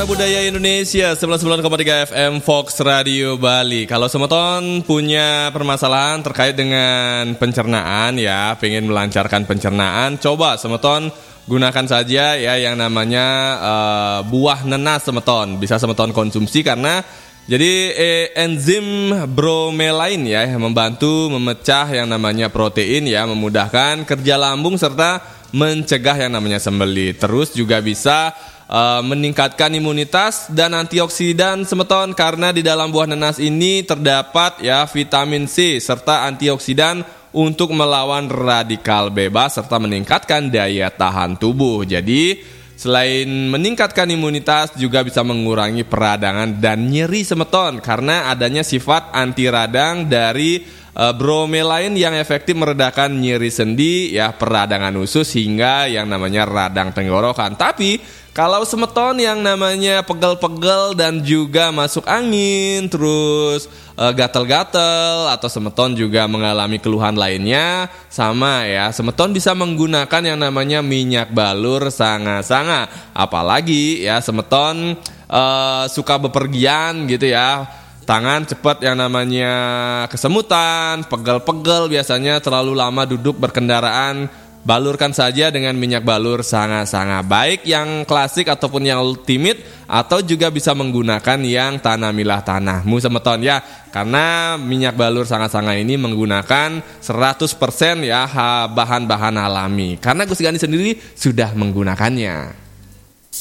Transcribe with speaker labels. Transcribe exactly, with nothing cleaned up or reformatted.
Speaker 1: Warna Budaya Indonesia sembilan puluh sembilan koma tiga F M Fox Radio Bali. Kalau semeton punya permasalahan terkait dengan pencernaan ya, pengen melancarkan pencernaan, coba semeton gunakan saja ya yang namanya uh, buah nenas semeton. Bisa semeton konsumsi karena jadi eh, enzim bromelain ya membantu memecah yang namanya protein ya, memudahkan kerja lambung serta mencegah yang namanya sembelit. Terus juga bisa Uh, meningkatkan imunitas dan antioksidan semeton karena di dalam buah nanas ini terdapat ya vitamin C serta antioksidan untuk melawan radikal bebas serta meningkatkan daya tahan tubuh. Jadi selain meningkatkan imunitas juga bisa mengurangi peradangan dan nyeri semeton karena adanya sifat anti radang dari uh, bromelain yang efektif meredakan nyeri sendi ya, peradangan usus hingga yang namanya radang tenggorokan. Tapi kalau semeton yang namanya pegel-pegel dan juga masuk angin, terus e, gatal-gatal atau semeton juga mengalami keluhan lainnya, sama ya, semeton bisa menggunakan yang namanya minyak balur sanga-sanga. Apalagi ya semeton e, suka bepergian gitu ya, tangan cepat yang namanya kesemutan, pegel-pegel biasanya terlalu lama duduk berkendaraan, balurkan saja dengan minyak balur sanga-sanga, baik yang klasik ataupun yang ultimate, atau juga bisa menggunakan yang tanamilah tanahmu semeton ya, karena minyak balur sanga-sanga ini menggunakan seratus persen ya bahan-bahan alami, karena Gus Gani sendiri sudah menggunakannya.